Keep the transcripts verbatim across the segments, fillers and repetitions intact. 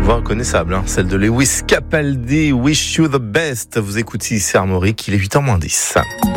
Voix reconnaissable, hein, celle de Lewis Capaldi, Wish You the Best. Vous écoutez ici Armorique, il est huit heures moins dix.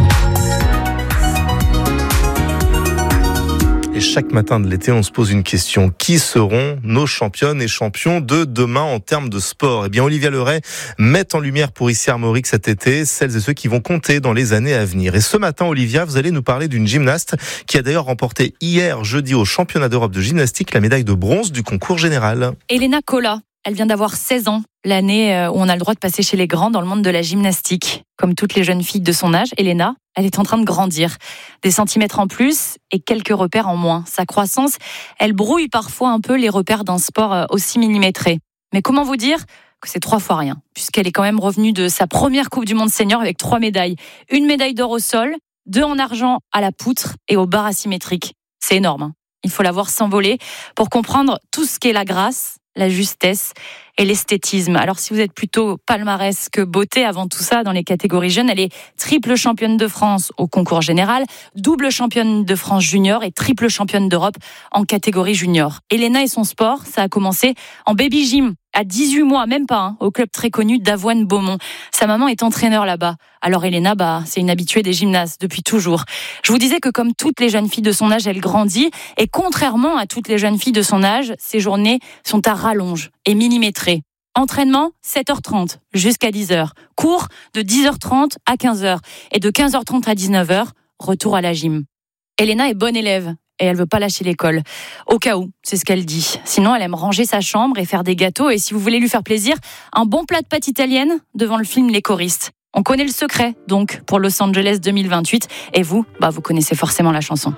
Et chaque matin de l'été, on se pose une question. Qui seront nos championnes et champions de demain en termes de sport? Eh bien, Olivia Leray met en lumière pour ici Armorique cet été celles et ceux qui vont compter dans les années à venir. Et ce matin, Olivia, vous allez nous parler d'une gymnaste qui a d'ailleurs remporté hier, jeudi, au championnat d'Europe de gymnastique, la médaille de bronze du concours général. Elena Cola. Elle vient d'avoir seize ans, l'année où on a le droit de passer chez les grands dans le monde de la gymnastique. Comme toutes les jeunes filles de son âge, Elena, elle est en train de grandir. Des centimètres en plus et quelques repères en moins. Sa croissance, elle brouille parfois un peu les repères d'un sport aussi millimétré. Mais comment vous dire que c'est trois fois rien, puisqu'elle est quand même revenue de sa première Coupe du Monde senior avec trois médailles. Une médaille d'or au sol, deux en argent à la poutre et au bar asymétrique. C'est énorme, hein. Il faut la voir s'envoler pour comprendre tout ce qu'est la grâce, la justesse et l'esthétisme. Alors si vous êtes plutôt palmarès que beauté avant tout ça dans les catégories jeunes, elle est triple championne de France au concours général, double championne de France junior et triple championne d'Europe en catégorie junior. Elena et son sport, ça a commencé en baby gym à dix-huit mois, même pas, hein, au club très connu d'Avoine-Beaumont. Sa maman est entraîneur là-bas. Alors Elena, bah, c'est une habituée des gymnases depuis toujours. Je vous disais que comme toutes les jeunes filles de son âge, elle grandit. Et contrairement à toutes les jeunes filles de son âge, ses journées sont à rallonge et millimétrées. Entraînement, sept heures trente jusqu'à dix heures. Cours de dix heures trente à quinze heures. Et de quinze heures trente à dix-neuf heures, retour à la gym. Elena est bonne élève. Et elle veut pas lâcher l'école. Au cas où, c'est ce qu'elle dit. Sinon, elle aime ranger sa chambre et faire des gâteaux. Et si vous voulez lui faire plaisir, un bon plat de pâtes italiennes devant le film Les choristes. On connaît le secret, donc, pour Los Angeles deux mille vingt-huit. Et vous, bah, vous connaissez forcément la chanson.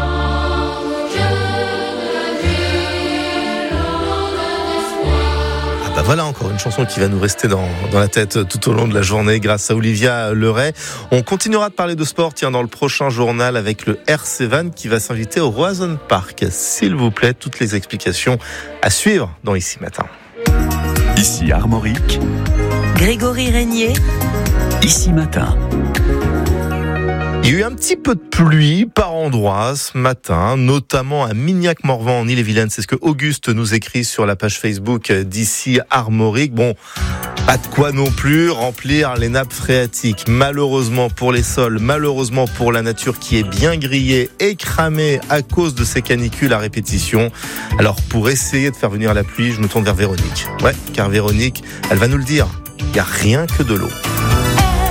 Bah voilà encore une chanson qui va nous rester dans, dans la tête tout au long de la journée grâce à Olivia Leray. On continuera de parler de sport tiens, dans le prochain journal avec le R C Van qui va s'inviter au Roazhon Park. S'il vous plaît, toutes les explications à suivre dans Ici Matin. Ici Armorique, Grégory Régnier, Ici Matin. Il y a eu un petit peu de pluie par endroits ce matin, notamment à Mignac-Morvan en Ille-et-Vilaine. C'est ce que Auguste nous écrit sur la page Facebook d'Ici Armorique. Bon, pas de quoi non plus remplir les nappes phréatiques. Malheureusement pour les sols, malheureusement pour la nature qui est bien grillée et cramée à cause de ces canicules à répétition. Alors pour essayer de faire venir la pluie, je me tourne vers Véronique. Ouais, car Véronique, elle va nous le dire. Il n'y a rien que de l'eau.